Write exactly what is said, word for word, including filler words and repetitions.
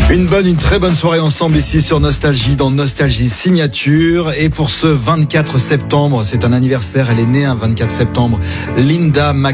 Une bonne, une très bonne soirée ensemble ici sur Nostalgie, dans Nostalgie Signature. Et pour ce vingt-quatre septembre, c'est un anniversaire, elle est née un vingt-quatre septembre, Linda Mc